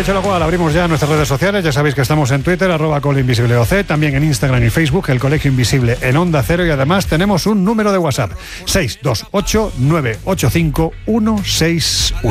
Dicho lo cual, abrimos ya nuestras redes sociales. Ya sabéis que estamos en Twitter, @ColeInvisibleOC, también en Instagram y Facebook, El Colegio Invisible en Onda Cero, y además tenemos un número de WhatsApp: 628 985 161.